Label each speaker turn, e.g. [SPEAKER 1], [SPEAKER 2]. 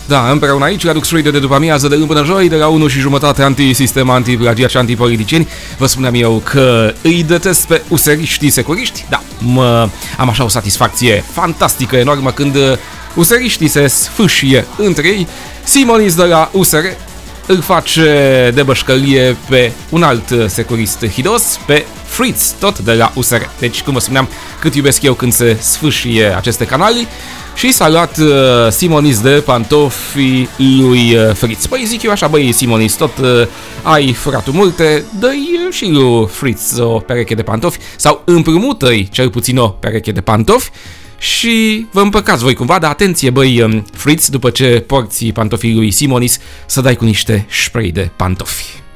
[SPEAKER 1] Da, împreună aici, la Dux Radio de după amiază, de luni până joi, de la 1:30, antisistem, antiplagiat și antipoliticieni. Vă spuneam eu că îi detest pe useriștii securiști. Da, am așa o satisfacție fantastică, enormă, când useriștii se sfâșie între ei. Simonis de la USR îl face de bășcălie pe un alt securist hidos, pe Fritz, tot de la USR. Deci, cum vă spuneam, cât iubesc eu când se sfâșie aceste canali. Și s-a luat Simonis de pantofii lui Fritz. Păi zic eu așa, băi Simonis, tot ai furatul multe, dă-i și lui Fritz o pereche de pantofi, sau împrumută-i cel puțin o pereche de pantofi și vă împăcați voi cumva, dar atenție băi Fritz, după ce porți pantofii lui Simonis, să dai cu niște spray de pantofi.